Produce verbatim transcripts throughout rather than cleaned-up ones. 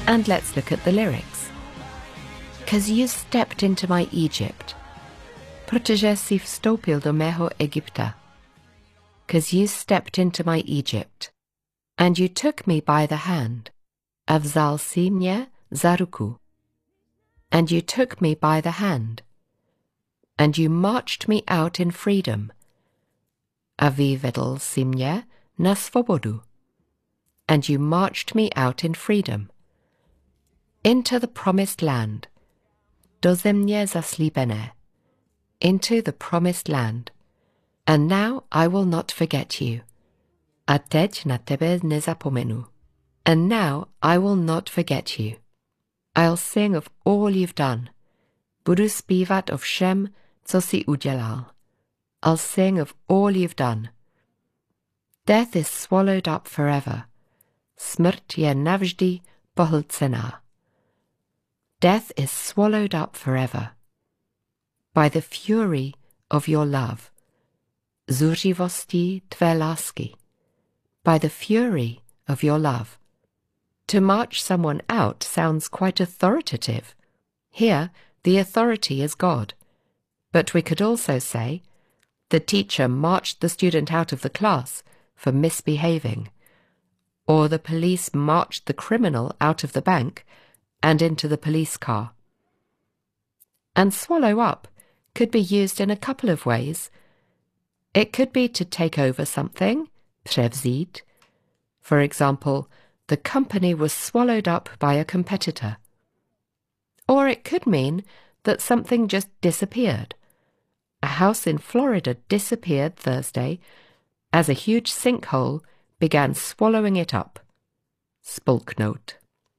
And let's look at the lyrics. 'Cause you stepped into my Egypt, protože jsi vstoupil do mého Egypta. 'Cause you stepped into my Egypt, and you took me by the hand, a vzal si mě za ruku. And you took me by the hand, and you marched me out in freedom, a vyvedl si mě na svobodu. And you marched me out in freedom, into the promised land, do země zaslíbené, into the promised land. And now I will not forget you. A teď na tebe nezapomenu. And now I will not forget you. I'll sing of all you've done. Budu zpívat o všem, co jsi udělal. I'll sing of all you've done. Death is swallowed up forever. Smrt je navždy pohlcená. Death is swallowed up forever by the fury of your love. Zuřivostí tvé lásky. By the fury of your love. To march someone out sounds quite authoritative. Here, the authority is God. But we could also say, the teacher marched the student out of the class for misbehaving, or the police marched the criminal out of the bank and into the police car. And swallow up could be used in a couple of ways. It could be to take over something, převzít. For example, the company was swallowed up by a competitor. Or it could mean that something just disappeared. A house in Florida disappeared Thursday as a huge sinkhole began swallowing it up. Spolknout.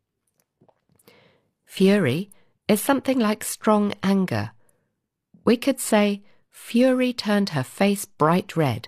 Fury is something like strong anger. We could say, Fury turned her face bright red.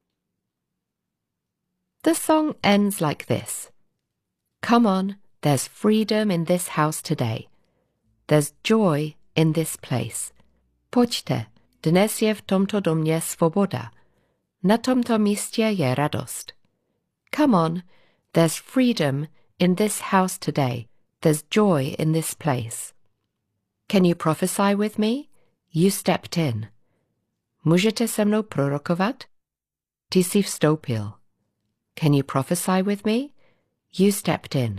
The song ends like this. Come on, there's freedom in this house today. There's joy in this place. Pojďte, dnes je v tomto domě svoboda. Na tomto místě je radost. Come on, there's freedom in this house today. There's joy in this place. Can you prophesy with me? You stepped in. Můžete se mnou prorokovat? Ty jsi vstoupil. Can you prophesy with me? You stepped in.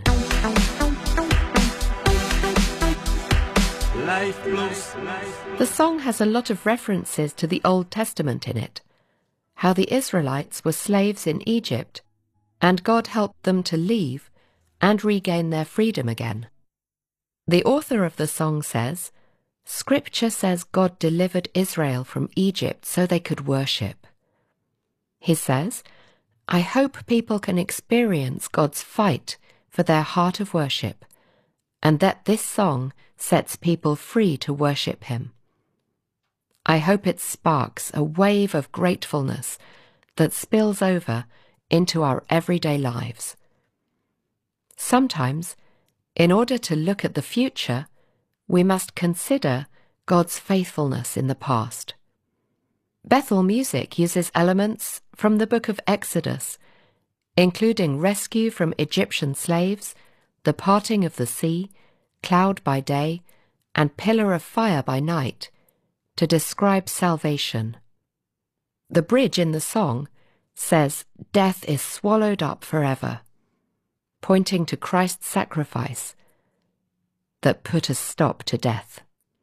Life plus. The song has a lot of references to the Old Testament in it, how the Israelites were slaves in Egypt, and God helped them to leave and regain their freedom again. The author of the song says, Scripture says God delivered Israel from Egypt so they could worship. He says, I hope people can experience God's fight for their heart of worship, and that this song sets people free to worship Him. I hope it sparks a wave of gratefulness that spills over into our everyday lives. Sometimes, in order to look at the future, we must consider God's faithfulness in the past. Bethel music uses elements from the book of Exodus, including rescue from Egyptian slaves, the parting of the sea, cloud by day, and pillar of fire by night, to describe salvation. The bridge in the song says, Death is swallowed up forever, pointing to Christ's sacrifice that put a stop to death.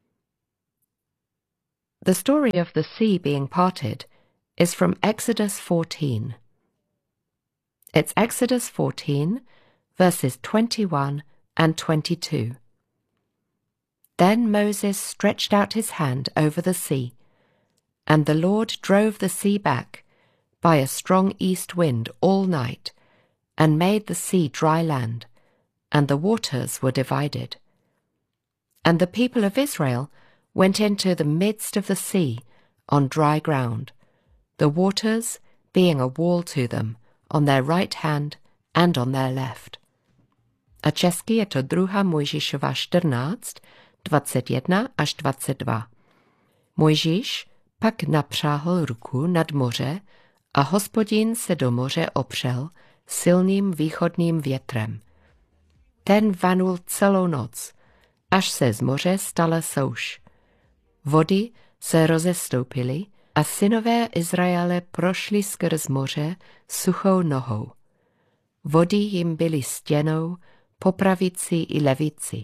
The story of the sea being parted is from Exodus fourteen. It's Exodus fourteen, verses twenty-one and twenty-two. Then Moses stretched out his hand over the sea, and the Lord drove the sea back by a strong east wind all night, and made the sea dry land, and the waters were divided. And the people of Israel went into the midst of the sea on dry ground, the waters being a wall to them on their right hand and on their left. A česky je to druhá Mojžíšova čtrnáct, dvacet jedna až dvacet dva. Mojžíš pak napřáhl ruku nad moře a Hospodin se do moře opřel silným východním větrem. Ten vanul celou noc, až se z moře stala souš. Vody se rozestoupily a synové Izraele prošli skrz moře suchou nohou. Vody jim byly stěnou po pravici i levici.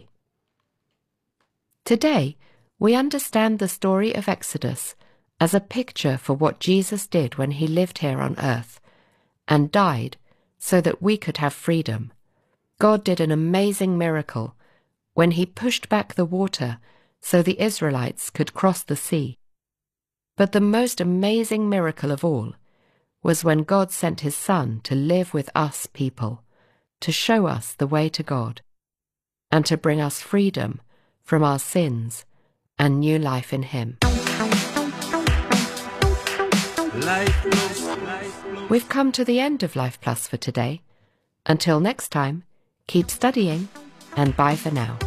Today, we understand the story of Exodus as a picture for what Jesus did when he lived here on earth and died so that we could have freedom. God did an amazing miracle when he pushed back the water so the Israelites could cross the sea. But the most amazing miracle of all was when God sent his Son to live with us people, to show us the way to God, and to bring us freedom from our sins and new life in him. Life Plus, Life Plus. We've come to the end of Life Plus for today. Until next time, keep studying and bye for now.